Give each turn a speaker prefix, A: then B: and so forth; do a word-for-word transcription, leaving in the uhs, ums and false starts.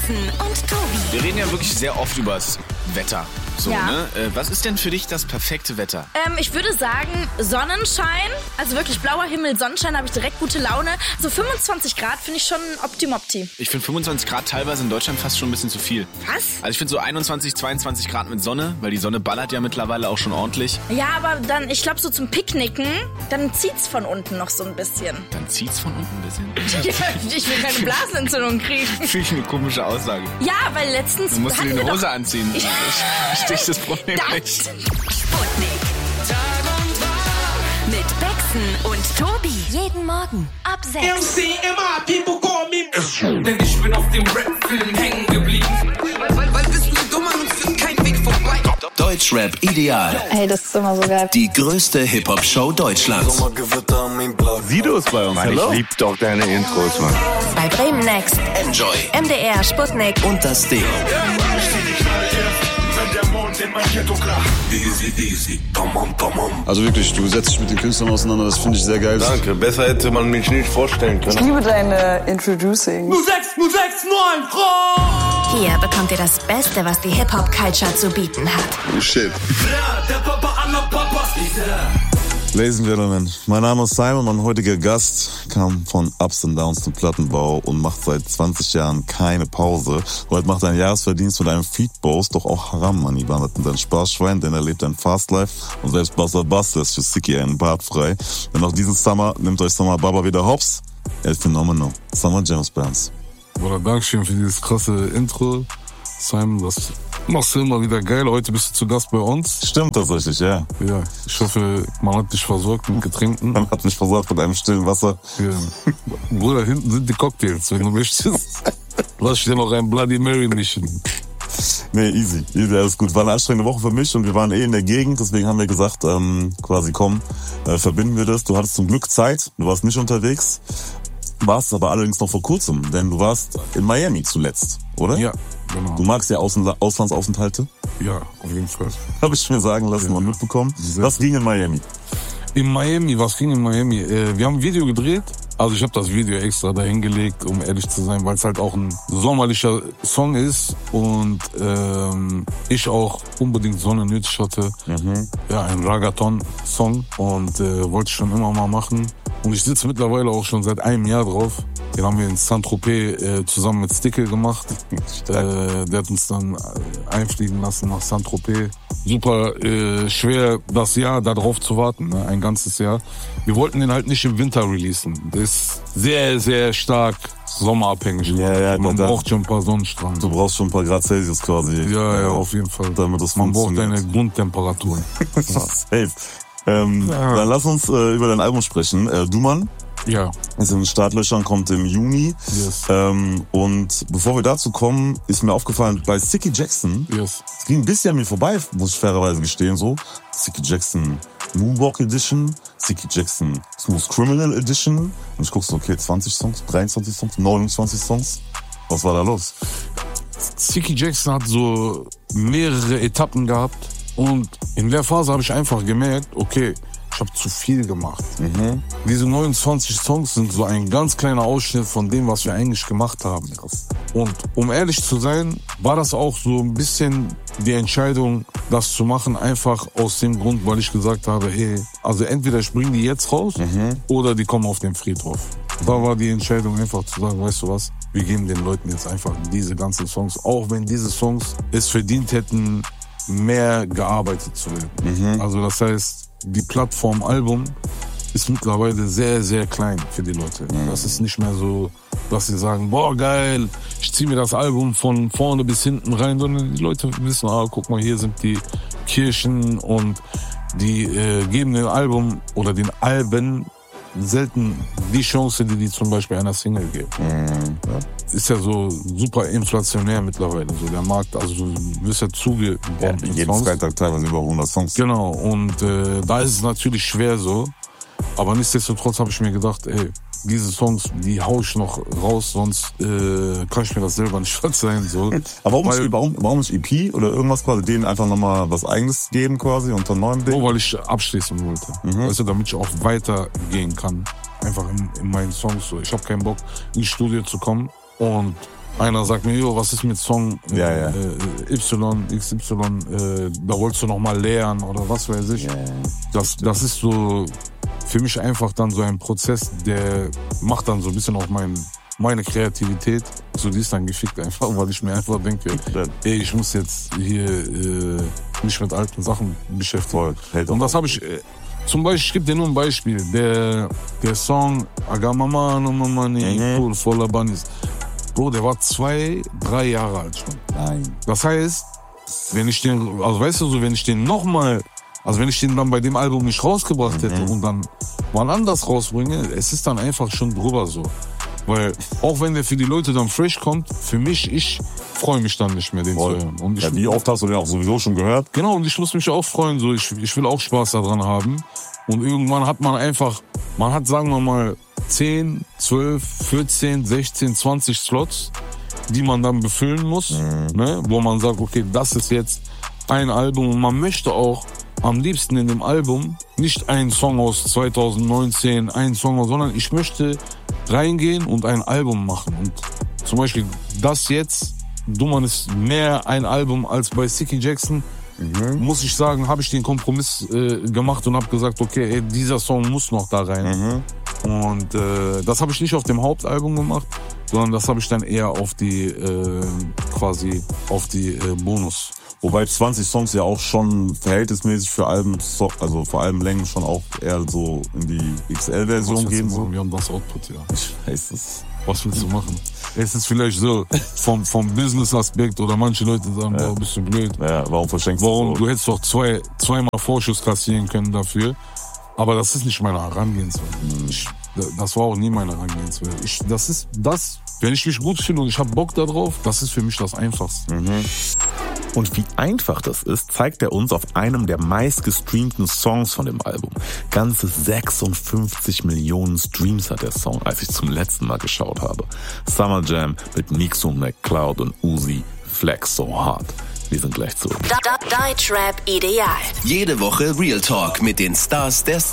A: Becksen und Tobi.
B: Wir reden ja wirklich sehr oft über das Wetter. So,
C: ja.
B: ne? Äh, was ist denn für dich das perfekte Wetter?
C: Ähm, ich würde sagen Sonnenschein, also wirklich blauer Himmel, Sonnenschein, habe ich direkt gute Laune. So fünfundzwanzig Grad finde ich schon optimopti.
B: Ich finde fünfundzwanzig Grad teilweise in Deutschland fast schon ein bisschen zu viel.
C: Was?
B: Also ich finde so einundzwanzig, zweiundzwanzig Grad mit Sonne, weil die Sonne ballert ja mittlerweile auch schon ordentlich.
C: Ja, aber dann, ich glaube so zum Picknicken, dann zieht's von unten noch so ein bisschen.
B: Dann zieht's von unten ein bisschen?
C: Ja, ich will keine Blasenentzündung kriegen.
B: Finde ich eine komische Aussage.
C: Ja, weil letztens...
B: Du musst dir eine Hose
C: doch...
B: anziehen. Ich verstehe das Problem nicht.
A: Sputnik. Tag und Tag. Mit Becksen und Tobi. Jeden Morgen ab sechs.
D: M C M A, people call me. Denn ich bin auf dem Rap-Film hängen geblieben. Weil, weil, weil bist du so dumm, uns führt kein Weg vorbei.
E: Deutschrap Ideal.
F: Hey, das ist immer so geil.
E: Die größte Hip-Hop-Show Deutschlands.
G: Sido ist bei uns.
H: Mann,
G: Hallo?
H: ich lieb doch deine Intros, Mann.
A: Bei Bremen Next.
E: Enjoy.
A: M D R, Sputnik.
E: Und das Ding.
I: Also wirklich, du setzt dich mit den Künstlern auseinander, das finde ich sehr geil.
H: Danke, besser hätte man mich nicht vorstellen können.
F: Ich liebe deine Introducing.
D: null sechs null sechs neun, Frau!
A: Hier bekommt ihr das Beste, was die Hip-Hop-Culture zu bieten hat.
I: Oh shit.
D: Der Papa aller Papas ist
I: Ladies and Gentlemen, mein Name ist Simon, mein heutiger Gast kam von Ups and Downs zum Plattenbau und macht seit zwanzig Jahren keine Pause. Heute macht er einen Jahresverdienst mit einem Feed-Boss, doch auch Haram Money wandert in sein Spaßschwein, denn er lebt ein Fast-Life und selbst Buzzer Bass lässt für Sicky einen Bart frei. Denn auch diesen Summer nimmt euch Summer Baba wieder hops. El Phenomenal, Summer James Bands.
G: Bruder, Dankeschön für dieses krasse Intro. Simon, das machst du immer wieder geil. Heute bist du zu Gast bei uns.
I: Stimmt tatsächlich, ja.
G: Ja, ich hoffe, man hat dich versorgt mit Getränken.
I: Man hat mich versorgt mit einem stillen Wasser.
G: Ja. Bruder, hinten sind die Cocktails, wenn du möchtest. Lass ich dir noch ein Bloody Mary mischen.
I: Nee, easy. Easy, alles gut. War eine anstrengende Woche für mich und wir waren eh in der Gegend, deswegen haben wir gesagt, ähm, quasi komm, äh, verbinden wir das. Du hattest zum Glück Zeit, du warst nicht unterwegs, warst aber allerdings noch vor kurzem, denn du warst in Miami zuletzt, oder?
G: Ja, genau.
I: Du magst ja Außen- Auslandsaufenthalte?
G: Ja, auf jeden Fall.
I: Habe ich mir sagen lassen
G: Ja.
I: und mitbekommen.
G: Sehr.
I: Was ging in Miami?
G: In Miami, was ging in Miami? Äh, wir haben ein Video gedreht. Also ich habe das Video extra dahingelegt, um ehrlich zu sein, weil es halt auch ein sommerlicher Song ist und ähm, ich auch unbedingt Sonne nötig hatte.
I: Mhm.
G: Ja, ein Ragaton-Song und äh, wollte ich schon immer mal machen. Und ich sitze mittlerweile auch schon seit einem Jahr drauf. Den haben wir in Saint-Tropez äh, zusammen mit Stickel gemacht. Äh, der hat uns dann einfliegen lassen nach Saint-Tropez. Super äh, schwer, das Jahr da drauf zu warten, ne? Ein ganzes Jahr. Wir wollten den halt nicht im Winter releasen. Das ist sehr, sehr stark sommerabhängig.
I: Ja, ja,
G: Man
I: da-
G: braucht schon ein paar Sonnenstrahlen.
I: Du brauchst schon ein paar Grad Celsius quasi.
G: Ja, ja, auf jeden Fall.
I: Damit das
G: Man braucht
I: funktioniert.
G: eine Grundtemperatur.
I: Safe. Ähm,
G: Ja.
I: Dann lass uns äh, über dein Album sprechen. Äh, Duman
G: Ja,
I: ist in den Startlöchern, kommt im Juni.
G: yes,
I: Ähm, und bevor wir dazu kommen, ist mir aufgefallen, bei Sicky Jackson,
G: yes.
I: es ging ein bisschen an mir vorbei, muss ich fairerweise gestehen, so. Sicky Jackson Moonwalk Edition, Sicky Jackson Smooth Criminal Edition. Und ich guck so, okay, zwanzig Songs, dreiundzwanzig Songs, neunundzwanzig Songs. Was war da los?
G: Sicky Jackson hat so mehrere Etappen gehabt und in der Phase habe ich einfach gemerkt, okay, ich habe zu viel gemacht.
I: Mhm.
G: Diese neunundzwanzig Songs sind so ein ganz kleiner Ausschnitt von dem, was wir eigentlich gemacht haben. Und um ehrlich zu sein, war das auch so ein bisschen die Entscheidung, das zu machen, einfach aus dem Grund, weil ich gesagt habe, hey, also entweder ich bringe die jetzt raus
I: Mhm.
G: oder die kommen auf den Friedhof. Da war die Entscheidung einfach zu sagen, weißt du was, wir geben den Leuten jetzt einfach diese ganzen Songs, auch wenn diese Songs es verdient hätten, mehr gearbeitet zu werden.
I: Mhm.
G: Also das heißt, die Plattform Album ist mittlerweile sehr, sehr klein für die Leute.
I: Mhm.
G: Das ist nicht mehr so, dass sie sagen, boah, geil, ich ziehe mir das Album von vorne bis hinten rein, sondern die Leute wissen, ah, guck mal, hier sind die Kirchen und die äh, geben dem Album oder den Alben selten die Chance, die die zum Beispiel einer Single geben.
I: Mhm. Ja.
G: Ist ja so super inflationär mittlerweile, so der Markt, also du wirst ja zugebombt
I: Ja,
G: mit
I: jeden
G: Songs.
I: Freitag teilweise über hundert Songs.
G: Genau, und äh, da ist es natürlich schwer so, aber nichtsdestotrotz habe ich mir gedacht, ey, diese Songs, die hau ich noch raus, sonst äh, kann ich mir das selber nicht verzeihen. So.
I: Aber warum,
G: Weil-
I: nicht, warum, warum nicht E P oder irgendwas quasi, denen einfach nochmal was Eigenes geben quasi unter neuem Ding?
G: Nur weil ich abschließen wollte.
I: Mhm.
G: Weißt du, damit ich auch weitergehen kann. Einfach in, in meinen Songs so. Ich habe keinen Bock, ins Studio zu kommen und einer sagt mir, jo, was ist mit Song äh,
I: Ja, ja.
G: Äh, Y, X Y, äh, da wolltest du noch mal lernen oder was weiß ich.
I: Ja, ja.
G: Das, das ist so für mich einfach dann so ein Prozess, der macht dann so ein bisschen auch mein, meine Kreativität. So, die ist dann gefickt einfach, weil ich mir einfach denke, ey, ich muss jetzt hier äh, mich mit alten Sachen beschäftigen.
I: Hält
G: Und das habe ich, äh, zum Beispiel, ich gebe dir nur ein Beispiel, der, der Song Agamama no Mamani,
I: Mhm.
G: cool, voller Bunnies. Bro, der war zwei, drei Jahre alt schon.
I: Nein.
G: Das heißt, wenn ich den, also weißt du so, wenn ich den nochmal, also wenn ich den dann bei dem Album nicht rausgebracht hätte
I: Mhm.
G: und dann mal anders rausbringe, es ist dann einfach schon drüber so. Weil, auch wenn der für die Leute dann fresh kommt, für mich, ich freue mich dann nicht mehr, den
I: Voll.
G: zu hören. Und ich,
I: Ja, wie oft hast du den auch sowieso schon gehört?
G: Genau, und ich muss mich auch freuen, so, ich, ich will auch Spaß daran haben. Und irgendwann hat man einfach, man hat, sagen wir mal, zehn, zwölf, vierzehn, sechzehn, zwanzig Slots, die man dann befüllen muss,
I: Mhm.
G: ne? Wo man sagt, okay, das ist jetzt ein Album und man möchte auch am liebsten in dem Album nicht einen Song aus zweitausendneunzehn, einen Song aus, sondern ich möchte reingehen und ein Album machen. Und zum Beispiel das jetzt, Dummern ist mehr ein Album als bei Sicky Jackson, mhm. muss ich sagen, habe ich den Kompromiss äh, gemacht und habe gesagt, okay, ey, dieser Song muss noch da rein. Mhm. Und äh, das habe ich nicht auf dem Hauptalbum gemacht, sondern das habe ich dann eher auf die äh, quasi auf die äh, Bonus.
I: Wobei zwanzig Songs ja auch schon verhältnismäßig für Alben, also vor allem Längen schon auch eher so in die X L-Version gehen. So.
G: Wir haben das Output, ja.
I: Ich weiß es.
G: Was willst du machen? Es ist vielleicht so vom, vom Business-Aspekt oder manche Leute sagen,
I: Ja.
G: boah, bist du blöd.
I: Ja, warum verschenkst du
G: Warum?
I: so?
G: Du hättest doch zwei, zweimal Vorschuss kassieren können dafür. Aber das ist nicht meine Herangehensweise. Ich, das war auch nie meine Herangehensweise. Ich, das ist das, wenn ich mich gut fühle und ich habe Bock darauf, das ist für mich das Einfachste.
I: Mhm.
J: Und wie einfach das ist, zeigt er uns auf einem der meistgestreamten Songs von dem Album. Ganze sechsundfünfzig Millionen Streams hat der Song, als ich zum letzten Mal geschaut habe. Summer Jam mit Mixo, McCloud und Uzi, Flex So Hard. Wir sind gleich zurück.
A: Deutschrap Ideal.
E: Jede Woche Real Talk mit den Stars der Szene.